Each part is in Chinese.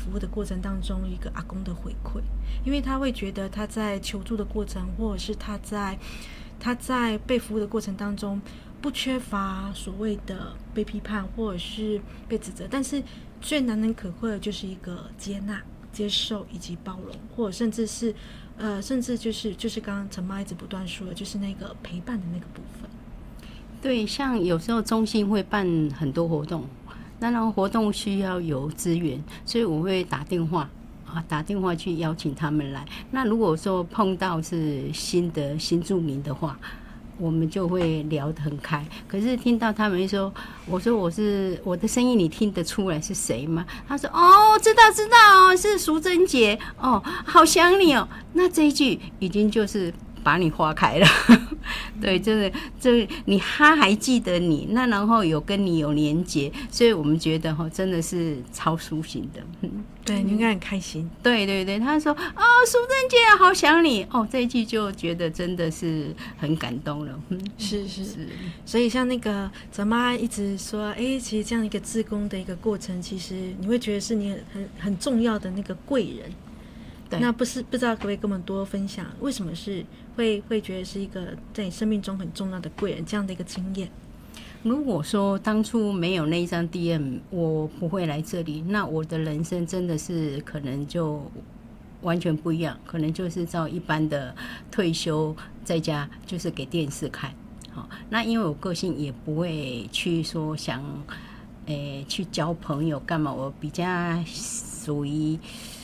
服务的过程当中一个阿公的回馈，因为他会觉得他在求助的过程，或者是他在被服务的过程当中不缺乏所谓的被批判或者是被指责，但是最难能可贵的就是一个接纳、接受以及包容，或者甚至就是刚刚陈妈一直不断说的，就是那个陪伴的那个部分。 对，像有时候中心会办很多活动，那然后活动需要有资源，所以我会打电话去邀请他们来。那如果说碰到是新住民的话，我们就会聊得很开。可是听到他们说，我说我的声音你听得出来是谁吗？他说哦，知道哦，是淑珍姐哦，好想你哦。那这一句已经就是把你划开了。对，这他还记得你，那然后有跟你有连结，所以我们觉得真的是超舒心的。 对，你应该很开心。 对，他说哦，淑珍姐好想你哦，这一句就觉得真的是很感动了。 是，所以像那个咱妈一直说，其实这样一个志工的一个过程，其实你会觉得是你很重要的那个贵人。那不知道可不可以跟我们多分享，为什么是会觉得是一个在你生命中很重要的贵人这样的一个经验？ 如果说当初没有那一张 DM， 我不会来这里，那我的人生真的是可能就完全不一样，可能就是照一般的退休在家，就是给电视看。好，那因为我个性也不会去说想去交朋友干嘛，我比较属于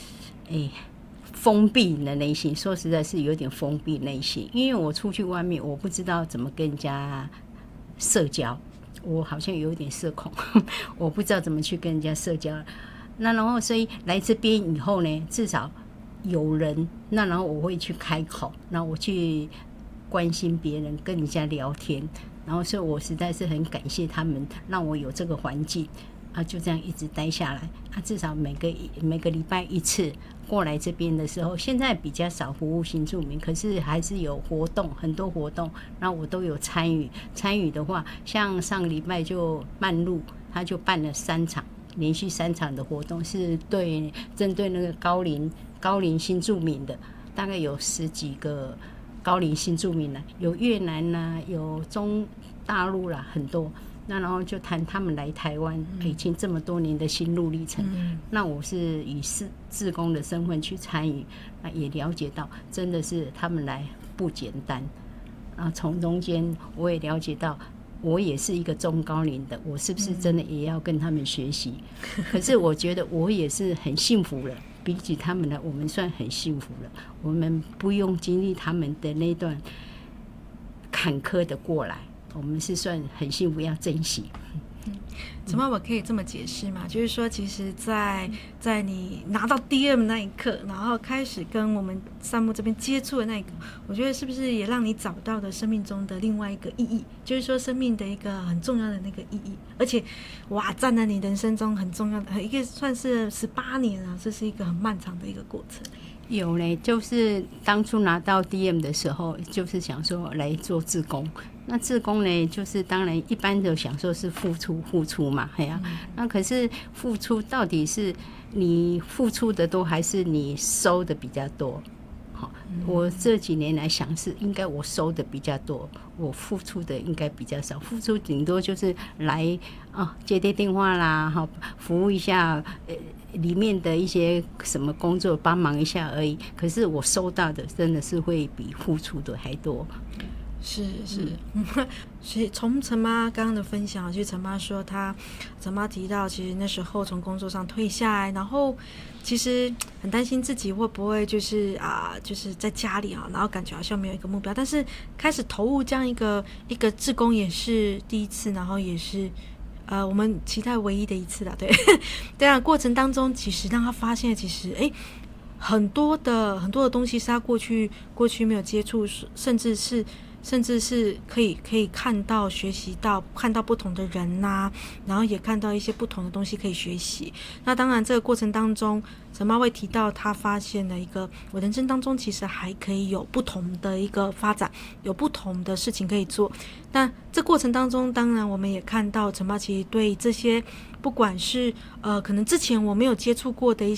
封闭的类型，说实在是有点封闭类型，因为我出去外面，我不知道怎么跟人家社交，我好像有点社恐，我不知道怎么去跟人家社交。那然后所以来这边以后呢，至少有人，那然后我会去开口，然后我去关心别人，跟人家聊天，然后所以我实在是很感谢他们，让我有这个环境啊，就这样一直待下来啊，至少每个礼拜一次过来这边的时候，现在比较少服务新住民，可是还是有活动，很多活动，然后我都有参与。参与的话，像上个礼拜就漫路，他就办了连续3场的活动，是针对那个高龄新住民的，大概有10几个高龄新住民啦，有越南啦，有中大陆啦，很多。那然后就谈他们来台湾已经这么多年的心路历程。那我是以志工的身份去参与，那也了解到真的是他们来不简单啊。从中间我也了解到，我也是一个中高龄的，我是不是真的也要跟他们学习？可是我觉得我也是很幸福了，比起他们呢，我们算很幸福了。我们不用经历他们的那段坎坷的过来。我们是算很幸福，要珍惜。 怎么我可以这么解释吗？就是说，其实在你拿到 DM 那一刻，然后开始跟我们善牧这边接触的那一刻，我觉得是不是也让你找到了生命中的另外一个意义？就是说，生命的一个很重要的那个意义，而且哇，占了你人生中很重要的一个，算是18年啊，这是一个很漫长的一个过程。 有嘞，就是当初拿到 DM 的时候，就是想说来做志工。那志工呢，就是当然一般的想说是付出嘛，那可是付出到底是你付出的多，还是你收的比较多？我这几年来想是应该我收的比较多，我付出的应该比较少，付出顶多就是来接电话啦，服务一下里面的一些什么工作帮忙一下而已，可是我收到的真的是会比付出的还多。 是，所以从陈妈刚刚的分享，其实陈妈说陈妈提到，其实那时候从工作上退下来，然后其实很担心自己会不会就是在家里然后感觉好像没有一个目标，但是开始投入这样一个志工也是第一次，然后也是我们期待唯一的一次啦，对对啊，过程当中其实让他发现，其实很多的东西是他过去没有接触，甚至是可以看到、学习到、看到不同的人然后也看到一些不同的东西可以学习。那当然，这个过程当中，陈妈会提到她发现了一个，我人生当中其实还可以有不同的一个发展，有不同的事情可以做。那这过程当中，当然我们也看到陈妈其实对这些，不管是可能之前我没有接触过的一些